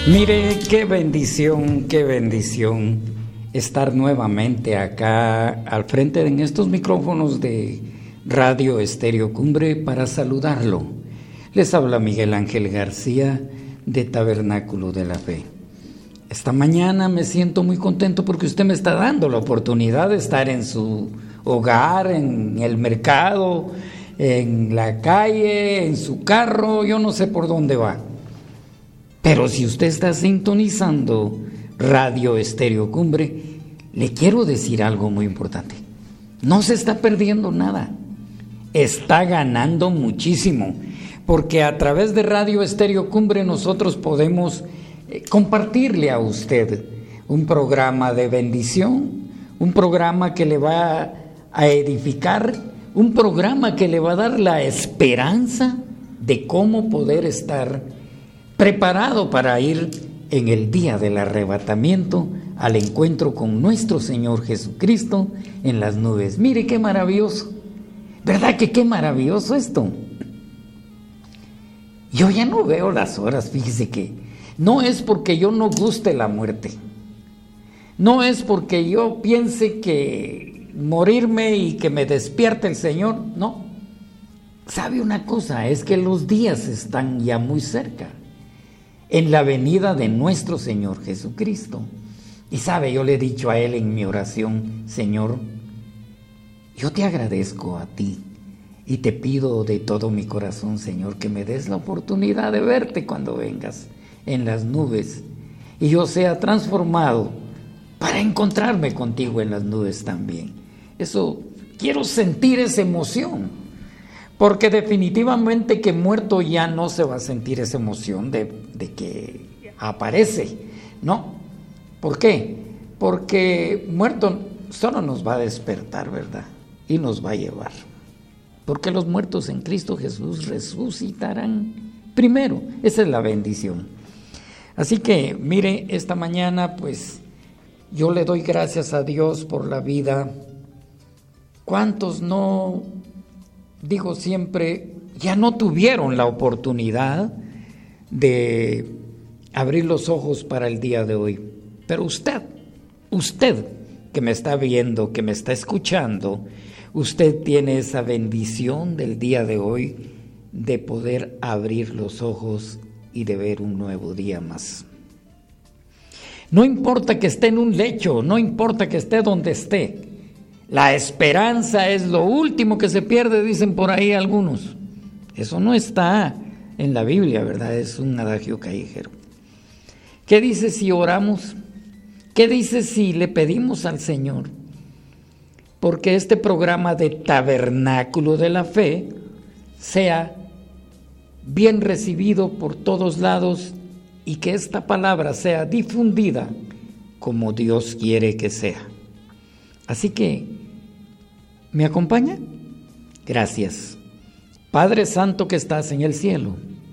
Mire, qué bendición estar nuevamente acá al frente en estos micrófonos de Radio Estéreo Cumbre para saludarlo. Les habla Miguel Ángel García de Tabernáculo de la Fe. Esta mañana me siento muy contento porque usted me está dando la oportunidad de estar en su hogar, en el mercado, en la calle, en su carro, yo no sé por dónde va. Pero si usted está sintonizando Radio Estéreo Cumbre, le quiero decir algo muy importante. No se está perdiendo nada, está ganando muchísimo, porque a través de Radio Estéreo Cumbre nosotros podemos compartirle a usted un programa de bendición, un programa que le va a edificar, un programa que le va a dar la esperanza de cómo poder estar preparado para ir en el día del arrebatamiento al encuentro con nuestro Señor Jesucristo en las nubes. Mire qué maravilloso, ¿verdad que qué maravilloso esto? Yo ya no veo las horas, fíjese que no es porque yo no guste la muerte, no es porque yo piense que morirme y que me despierte el Señor, no. ¿Sabe una cosa? Es que los días están ya muy cerca en la venida de nuestro Señor Jesucristo. Y sabe, yo le he dicho a Él en mi oración: Señor, yo te agradezco a ti y te pido de todo mi corazón, Señor, que me des la oportunidad de verte cuando vengas en las nubes y yo sea transformado para encontrarme contigo en las nubes también. Eso, quiero sentir esa emoción, porque definitivamente que muerto ya no se va a sentir esa emoción de que aparece, ¿no? ¿Por qué? Porque muerto solo nos va a despertar, ¿verdad? Y nos va a llevar. Porque los muertos en Cristo Jesús resucitarán primero. Esa es la bendición. Así que, mire, esta mañana, pues, yo le doy gracias a Dios por la vida. ¿Cuántos no, digo siempre, ya no tuvieron la oportunidad de abrir los ojos para el día de hoy? Pero usted que me está viendo, que me está escuchando, usted tiene esa bendición del día de hoy de poder abrir los ojos y de ver un nuevo día más. No importa que esté en un lecho, no importa que esté donde esté, la esperanza es lo último que se pierde, dicen por ahí algunos. Eso no está en la Biblia, ¿verdad? Es un adagio callejero. ¿Qué dice si oramos? ¿Qué dice si le pedimos al Señor? Porque este programa de Tabernáculo de la Fe sea bien recibido por todos lados y que esta palabra sea difundida como Dios quiere que sea. Así que, ¿me acompaña? Gracias. Padre Santo que estás en el cielo,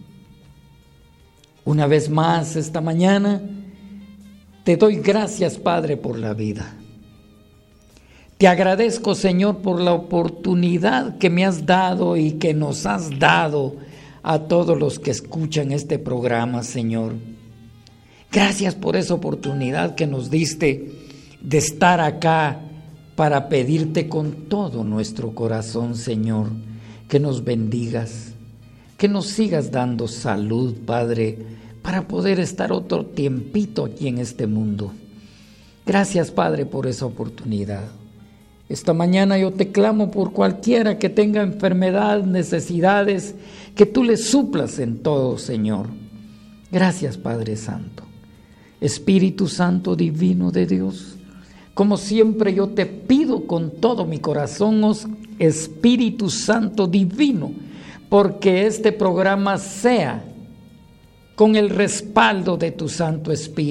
una vez más esta mañana te doy gracias, Padre, por la vida. Te agradezco, Señor, por la oportunidad que me has dado y que nos has dado a todos los que escuchan este programa, Señor. Gracias por esa oportunidad que nos diste de estar acá para pedirte con todo nuestro corazón, Señor, que nos bendigas, que nos sigas dando salud, Padre, para poder estar otro tiempito aquí en este mundo. Gracias, Padre, por esa oportunidad. Esta mañana yo te clamo por cualquiera que tenga enfermedad, necesidades, que tú le suplas en todo, Señor. Gracias, Padre Santo. Espíritu Santo divino de Dios, como siempre yo te pido con todo mi corazón, Espíritu Santo divino, porque este programa sea con el respaldo de tu Santo Espíritu.